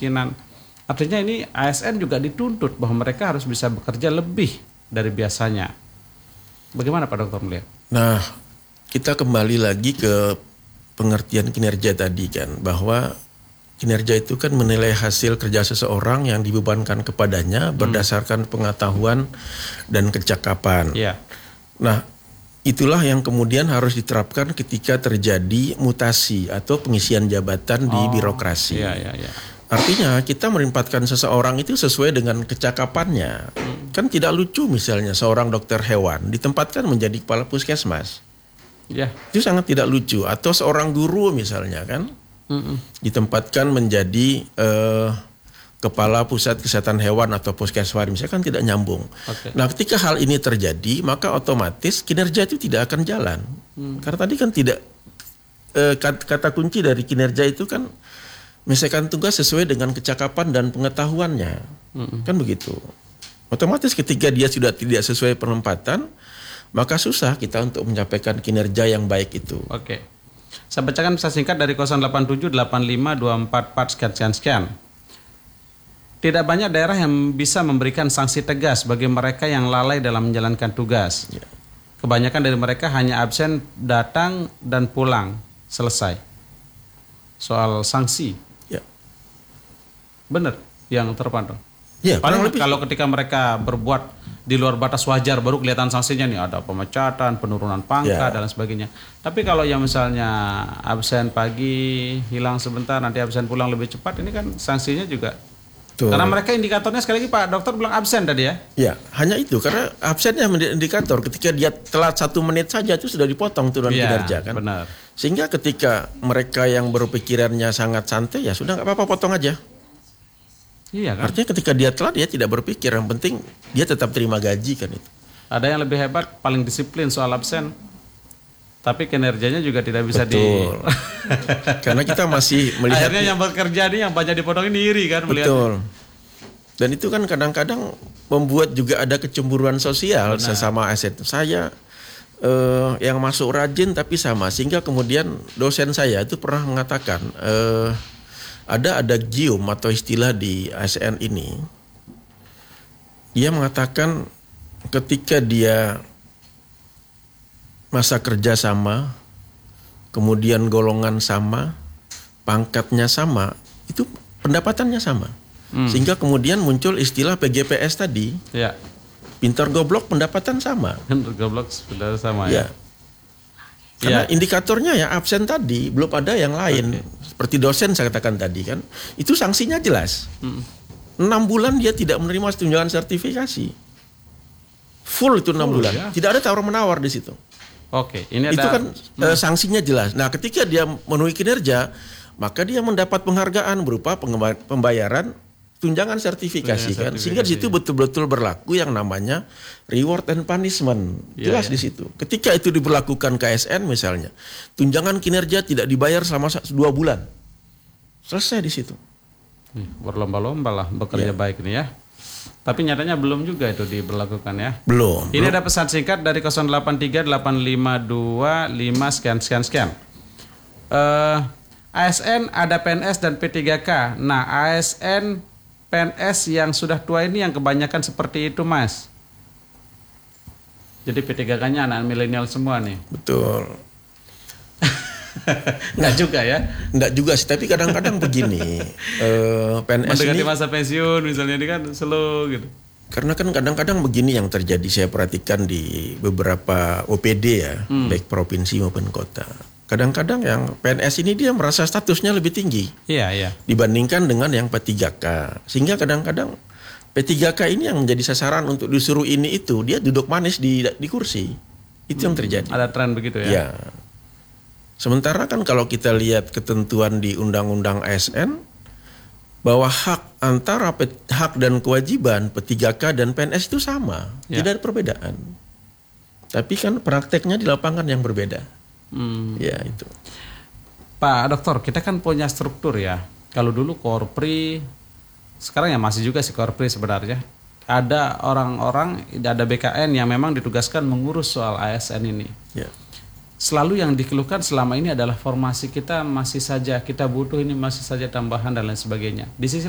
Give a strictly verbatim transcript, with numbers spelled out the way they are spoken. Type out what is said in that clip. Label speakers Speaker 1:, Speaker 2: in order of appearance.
Speaker 1: kemiskinan. Artinya ini A S N juga dituntut bahwa mereka harus bisa bekerja lebih dari biasanya. Bagaimana Pak Dokter melihat?
Speaker 2: Nah, kita kembali lagi ke pengertian kinerja tadi kan, bahwa kinerja itu kan menilai hasil kerja seseorang yang dibebankan kepadanya hmm. berdasarkan pengetahuan dan kecakapan.
Speaker 1: Yeah.
Speaker 2: Nah, itulah yang kemudian harus diterapkan ketika terjadi mutasi atau pengisian jabatan oh, di birokrasi.
Speaker 1: Yeah, yeah, yeah.
Speaker 2: Artinya kita menempatkan seseorang itu sesuai dengan kecakapannya. Hmm. Kan tidak lucu misalnya seorang dokter hewan ditempatkan menjadi kepala puskesmas.
Speaker 1: Ya.
Speaker 2: Itu sangat tidak lucu. Atau seorang guru misalnya kan hmm. ditempatkan menjadi uh, kepala pusat kesehatan hewan atau puskesmas misalnya, kan tidak nyambung. Okay. Nah, ketika hal ini terjadi maka otomatis kinerja itu tidak akan jalan. Hmm. Karena tadi kan tidak uh, kata kunci dari kinerja itu kan menyelesaikan tugas sesuai dengan kecakapan dan pengetahuannya. Mm-hmm. Kan begitu. Otomatis ketika dia sudah tidak sesuai penempatan, maka susah kita untuk menyampaikan kinerja yang baik itu.
Speaker 1: Oke. Saya bacakan pesan singkat dari nol delapan tujuh delapan lima dua empat empat sekian sekian sekian. Tidak banyak daerah yang bisa memberikan sanksi tegas bagi mereka yang lalai dalam menjalankan tugas. Ya. Kebanyakan dari mereka hanya absen, datang dan pulang. Selesai. Soal sanksi. Benar yang terpantau.
Speaker 2: Ya,
Speaker 1: Padahal lebih... kalau ketika mereka berbuat di luar batas wajar baru kelihatan sanksinya nih, ada pemecatan, penurunan pangkat ya. Dan sebagainya. Tapi kalau yang misalnya absen pagi, hilang sebentar, nanti absen pulang lebih cepat, ini kan sanksinya juga. Tuh. Karena mereka indikatornya sekali lagi Pak Dokter bilang absen tadi ya.
Speaker 2: Ya, hanya itu karena absennya indikator. Ketika dia telat satu menit saja itu sudah dipotong turun ya, kinerja kan.
Speaker 1: Benar.
Speaker 2: Sehingga ketika mereka yang berpikirannya sangat santai ya sudah nggak apa-apa potong aja.
Speaker 1: Iya kan?
Speaker 2: Artinya ketika dia telat dia tidak berpikir, yang penting dia tetap terima gaji kan itu.
Speaker 1: Ada yang lebih hebat, paling disiplin soal absen, tapi kinerjanya juga tidak bisa.
Speaker 2: Betul. di. Karena kita masih melihat.
Speaker 1: Akhirnya yang bekerja nih yang banyak dipotong ini iri kan melihat.
Speaker 2: Betul. Dan itu kan kadang-kadang membuat juga ada kecemburuan sosial. Benar. Sesama aset saya uh, yang masuk rajin tapi sama, sehingga kemudian dosen saya itu pernah mengatakan. Uh, Ada ada gium atau istilah di A S N ini. Dia mengatakan ketika dia masa kerja sama, kemudian golongan sama, pangkatnya sama, itu pendapatannya sama. Hmm. Sehingga kemudian muncul istilah P G P S tadi.
Speaker 1: Ya.
Speaker 2: Pintar goblok pendapatan sama.
Speaker 1: Pintar goblok sudah sama
Speaker 2: ya. ya. Karena ya. Indikatornya ya absen tadi, belum ada yang lain. Okay. Seperti dosen saya katakan tadi kan, itu sanksinya jelas. Hmm. enam bulan dia tidak menerima tunjangan sertifikasi. Full itu enam bulan. Ya. Tidak ada tawar-menawar di situ.
Speaker 1: Oke, ini ada.
Speaker 2: Itu kan hmm. uh, sanksinya jelas. Nah, ketika dia memenuhi kinerja, maka dia mendapat penghargaan berupa pembayaran tunjangan sertifikasi kan, sertifikasi. Sehingga di situ betul-betul berlaku yang namanya reward and punishment. Jelas ya, ya. Di situ. Ketika itu diberlakukan K S N misalnya, tunjangan kinerja tidak dibayar selama dua bulan. Selesai di situ.
Speaker 1: Berlomba-lomba lah bekerja ya. Baik nih ya. Tapi nyatanya belum juga itu diberlakukan ya.
Speaker 2: Belum.
Speaker 1: Ini
Speaker 2: belum.
Speaker 1: ada pesan singkat dari nol delapan tiga delapan lima dua lima sekian sekian sekian. Uh, A S N ada P N S dan P tiga K. Nah, A S N P N S yang sudah tua ini yang kebanyakan seperti itu, Mas. Jadi P tiga K-nya anak milenial semua nih.
Speaker 2: Betul.
Speaker 1: Enggak juga ya?
Speaker 2: Enggak juga sih, tapi kadang-kadang begini. uh, P N S
Speaker 1: mendekati
Speaker 2: ini
Speaker 1: masa pensiun misalnya ini kan slow gitu.
Speaker 2: Karena kan kadang-kadang begini yang terjadi, saya perhatikan di beberapa O P D ya, hmm. baik provinsi maupun kota. Kadang-kadang yang P N S ini dia merasa statusnya lebih tinggi.
Speaker 1: Iya, iya.
Speaker 2: Dibandingkan dengan yang P tiga K. Sehingga kadang-kadang P tiga K ini yang menjadi sasaran untuk disuruh ini itu, dia duduk manis di di kursi. Itu hmm, yang terjadi. Ada
Speaker 1: tren begitu ya?
Speaker 2: Ya. Sementara kan kalau kita lihat ketentuan di Undang-Undang A S N, bahwa hak antara hak dan kewajiban P tiga K dan P N S itu sama. Ya. Tidak ada perbedaan. Tapi kan prakteknya di lapangan yang berbeda. Hmm. Ya itu.
Speaker 1: Pak Dokter, kita kan punya struktur ya. Kalau dulu Korpri, sekarang ya masih juga si Korpri sebenarnya. Ada orang-orang, ada B K N yang memang ditugaskan mengurus soal A S N ini.
Speaker 2: Ya.
Speaker 1: Selalu yang dikeluhkan selama ini adalah formasi kita masih saja, kita butuh ini masih saja tambahan dan lain sebagainya. Di sisi